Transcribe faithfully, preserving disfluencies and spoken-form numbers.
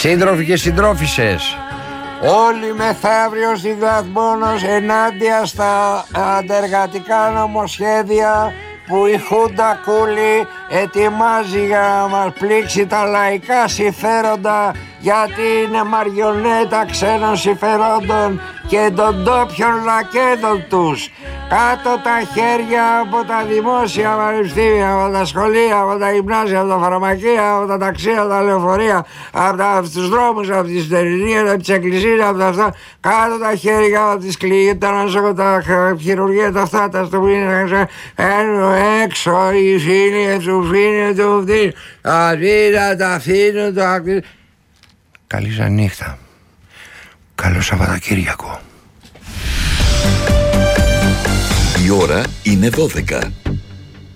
Σύντροφοι και συντρόφισσες, όλοι μεθαύριο στην Δαθμόνος ενάντια στα αντεργατικά νομοσχέδια που η Χούντα Κούλη ετοιμάζει για να μας πλήξει τα λαϊκά συμφέροντα, γιατί είναι μαριονέτα ξένων συμφερόντων και των ντόπιων λακέτων τους. Κάτω τα χέρια από τα δημόσια πανεπιστήμια, από τα σχολεία, από τα γυμνάσια, από τα φαρμακεία, από τα ταξία, από τα λεωφορεία, από, τα, από τους δρόμους, από τις τερινίες, από τις εκκλησίες, από τα αυτά. Κάτω τα χέρια από τις κλiniές, τα νοσοκομεία, τα χειρουργεία, τα αυτά, τα στοπίνια, έξω οι φίλοι του φίλοι του φτύνου, τα βίνα, τα αφήνουν, το ακτήρι. Καλή σας νύχτα. Καλό Σαββατοκύριακο. Η ώρα είναι δώδεκα.